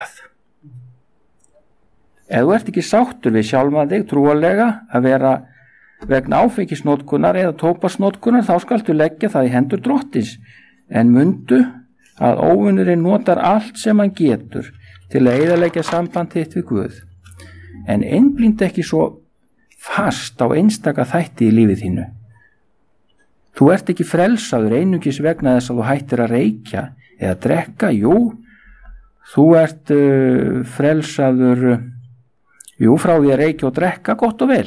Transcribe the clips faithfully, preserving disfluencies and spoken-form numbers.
Ef þú ert ekki sáttur við sjálfan þig trúarlega að vera vegna áfengisnotkunar eða tóbaksnotkunar, þá skaltu leggja það í hendur Drottins, en mundu að óvinurinn notar allt sem hann getur til að eyðileggja samband þitt við Guð. En einblínd ekki svo fast á einstaka þætti í lífið þínu. Þú ert ekki frelsaður einungis vegna þess að þú hættir að reykja eða drekka. Jú, þú ert uh, frelsaður jú, frá því að reykja og drekka, gott og vel.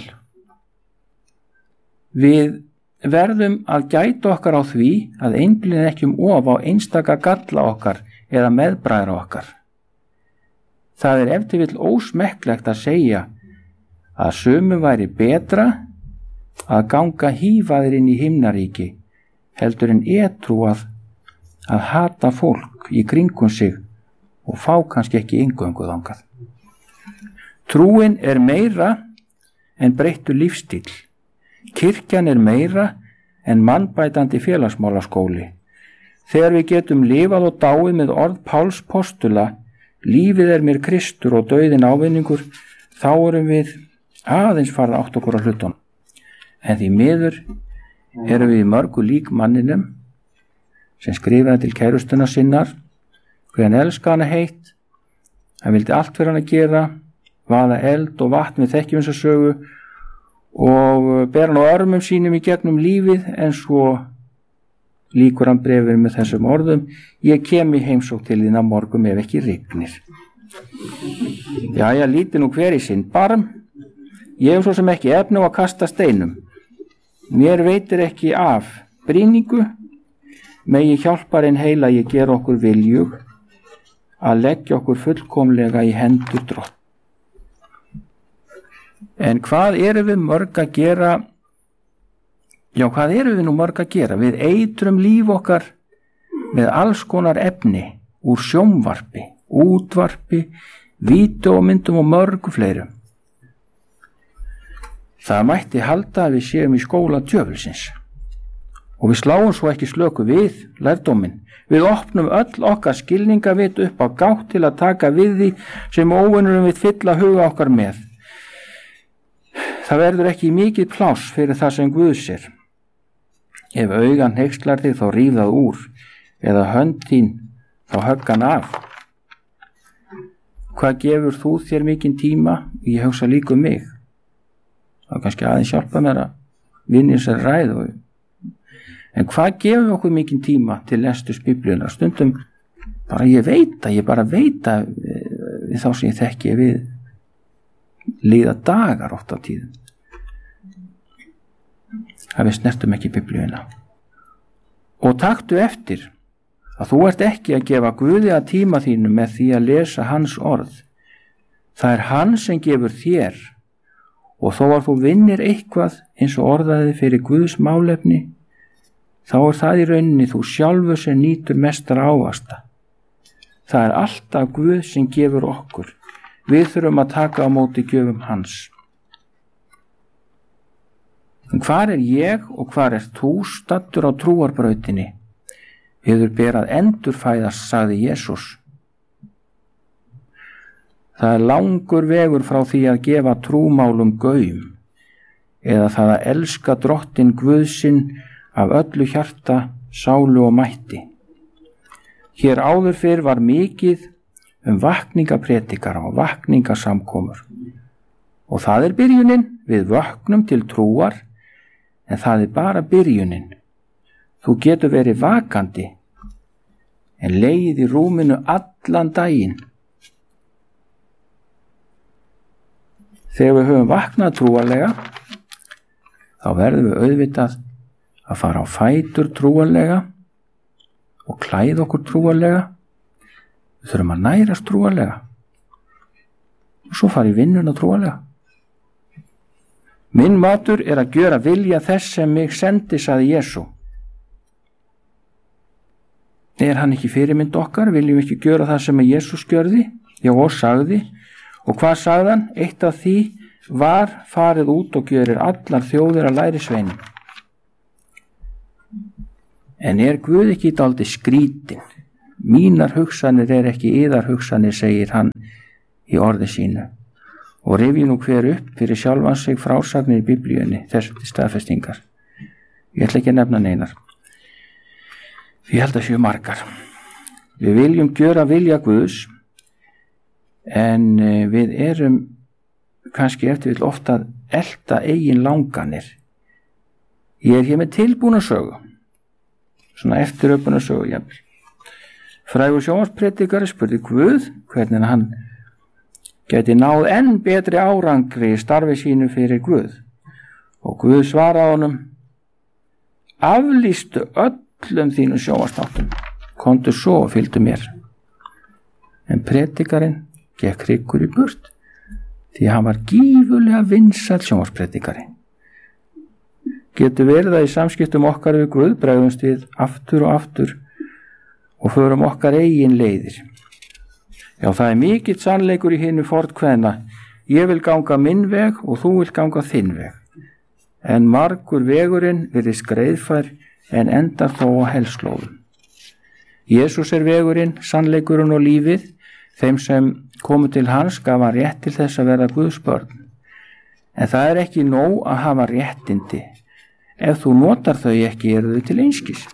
Við verðum að gæta okkar á því að einblína ekki um of á einstaka galla okkar eða meðbræðra okkar. Það er ef til vill ósmekklegt að segja að sumum væri betra að ganga hífaðir inn í himnaríki heldur en edrú að, að hata fólk í kringum sig og fá kannski ekki inngöngu þangað. Trúin er meira en breyttur lífstíl. Kirkjan er meira en mannbætandi félagsmálaskóli. Þegar við getum lifað og dáið með orð Páls postula, lífið er mér Kristur og dauðinn ávinningur, þá erum við aðeins farið átt okkur á hlutunum. En því miður erum við mörgu lík manninum sem skrifaði til kærustuna sinnar hver hann elska hana heitt, hann vildi allt fyrir hann að gera, vaða eld og vatn, við þekkjum þessa sögu, og ber hann á örmum sínum í gegnum lífið, en svo líkur hann brefið með þessum orðum: ég kem í heimsókn til þín á morgun ef ekki rignir. Jæja, líti nú hver í sinn barm, ég hef svo sem ekki efni á að kasta steinum. Mér veitir ekki af brýningu, megi hjálparinn heila ég gera okkur viljug að leggja okkur fullkomlega í hendur Drott. En hvað erum við mörg að gera? Já, hvað erum við nú mörg að gera? Við eitrum líf okkar með alls konar efni úr sjónvarpi, útvarpi, vídeómyndum og mörgu fleirum. Það mætti halda að við séum í skóla djöfulsins. Og við sláum svo ekki slöku við lærdóminn. Við opnum öll okkar skilningavit upp á gátt til að taka við því sem óvinurum við fylla huga okkar með. Það verður ekki mikið pláss fyrir það sem Guð sér. Ef augan hneyklar þig þá ríf það úr, eða hönd þín þá högg hann af. Hvað gefur þú þér mikinn tíma? Ég hugsa líka um mig. Það er kannski aðeins hjálpa mér að vinna sér ræðu. En hvað gefur okkur mikinn tíma til lesturs Biblíunnar? Stundum bara ég veit að, ég bara veit að við þá sem ég þekki við líða dagar oft á tíðum að við snertum ekki Biblíuna. Og taktu eftir að þú ert ekki að gefa Guði að tíma þínu með því að lesa hans orð. Það er hann sem gefur þér, og þó að þú vinnir eitthvað eins og orðaði fyrir Guðs málefni, þá er það í rauninni þú sjálfur sem nýtur mestar ávasta. Það er alltaf Guð sem gefur okkur. Við þurfum að taka á móti gjöfum hans. En hvar er ég og hvar er þú staddur á trúarbrautinni? Yður ber að endurfæðast, sagði Jesús. Það er langur vegur frá því að gefa trúmálum gaum, eða það að elska Drottinn Guð sinn af öllu hjarta, sálu og mætti. Hér áður fyrr var mikið um vakningapredikara og vakningasamkomur. Og það er byrjunin, við vöknum til trúar, en það er bara byrjunin. Þú getur verið vakandi, en legið í rúminu allan daginn. Þegar við höfum vaknað trúarlega, þá verðum við auðvitað að fara á fætur trúarlega og klæða okkur trúarlega. Við þurfum að nærast trúarlega og svo fara í vinnuna trúarlega. Minn matur er að gjöra vilja þess sem mig sendi, sagði Jesú. Er hann ekki fyrirmynd okkar? Viljum við ekki gjöra það sem Jesús gjörði? Já, og sagði. Og hvað sagði hann? Eitt af því var: farið út og gjörir allar þjóðir að lærisveinum. En er Guð ekki dálítið skrítinn mínar hugsanir er ekki yðar hugsanir, segir hann í orði sínu, og rifji nú hver upp fyrir sjálfan sig frásagnir í Biblíunni þessu til staðfestingar. Ég ætla ekki að nefna neinar, ég held að séu margar. Við viljum gjöra vilja Guðs, en við erum kannski eftir vill ofta að elta eigin langanir. Ég er hér með tilbúna sögu, svona eftiröpuna sögu jafnvel. Frægur sjónvarpredikari spurði Guð hvernig hann gæti náð enn betri árangri í starfi sínu fyrir Guð, og Guð svaraði honum: aflýstu öllum þínum sjónvarpsþáttum, komdu svo og fylgdu mér. En predikarinn gekk hryggur í burt, því hann var gífurlega vinsæll sjónvarpspredikari. Getur verið að í samskiptum okkar við Guð bregðumst við aftur og aftur og förum okkar eigin leiðir. Já, það er mikill sannleikur í hinu fornkveðna: ég vil ganga minn veg og þú vil ganga þinn veg. En margur vegurinn virðist greiðfær en endar þó á hellslóðum. Jesús er vegurinn, sannleikurinn og lífið. Þeim sem komu til hans gaf hann rétt til þess að verða Guðs börn. En það er ekki nóg að hafa réttindi. Ef þú notar þau ekki, eru þau til einskis.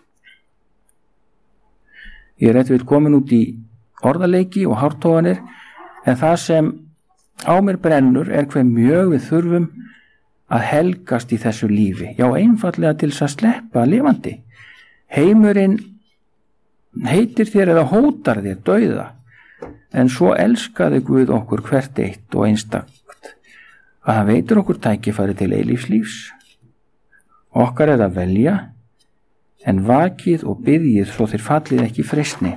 Ég er eitthvað komin út í orðaleiki og hártoganir, en það sem á mér brennur er hve mjög við þurfum að helgast í þessu lífi. Já, einfallega til þess að sleppa lifandi. Heimurinn heitir þér eða hótar þér dauða, en svo elskaði Guð okkur hvert eitt og einstakt að hann veitir okkur tækifæri til eilífs lífs. Okkar er að velja, en vakið og biðjið svo þér fallið ekki í freistni.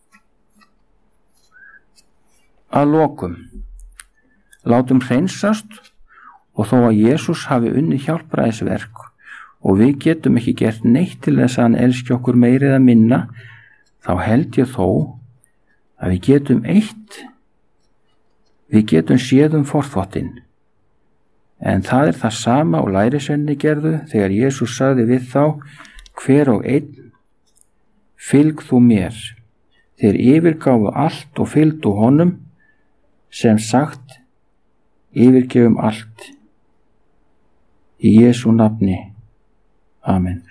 Að lokum, látum hreinsast, og þó að Jesús hafi unnið hjálpræðisverk og við getum ekki gert neitt til þess að hann elski okkur meira eða minna, þá held ég þó að við getum eitt, við getum séð um forþvottinn. En það er það sama og lærisveinarnir gerðu þegar Jesús sagði við þá: hver og einn, fylg þú mér. Þeir yfirgáfu allt og fylgdu honum, sem sagt, yfirgefum allt. Í Jesú nafni. Amen.